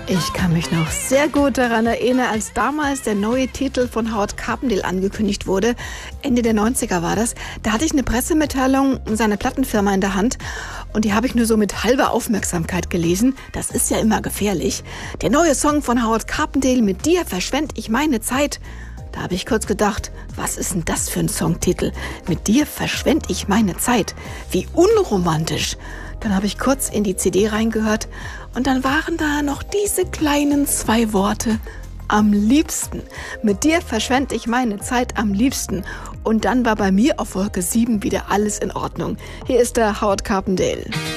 Ich kann mich noch sehr gut daran erinnern, als damals der neue Titel von Howard Carpendale angekündigt wurde. Ende der 90er war das. Da hatte ich eine Pressemitteilung seiner Plattenfirma in der Hand und die habe ich nur so mit halber Aufmerksamkeit gelesen. Das ist ja immer gefährlich. Der neue Song von Howard Carpendale, mit dir verschwende ich meine Zeit. Da habe ich kurz gedacht, was ist denn das für ein Songtitel? Mit dir verschwende ich meine Zeit. Wie unromantisch. Dann habe ich kurz in die CD reingehört und dann waren da noch diese kleinen 2 Worte. Am liebsten. Mit dir verschwende ich meine Zeit am liebsten. Und dann war bei mir auf Wolke 7 wieder alles in Ordnung. Hier ist der Howard Carpendale.